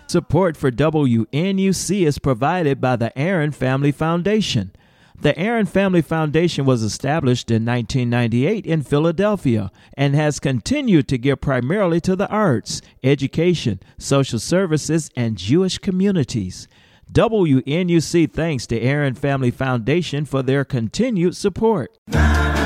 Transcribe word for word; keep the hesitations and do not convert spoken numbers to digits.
Support for W N U C is provided by the Aaron Family Foundation. The Aaron Family Foundation was established in nineteen ninety-eight in Philadelphia and has continued to give primarily to the arts, education, social services, and Jewish communities. W N U C thanks the Aaron Family Foundation for their continued support.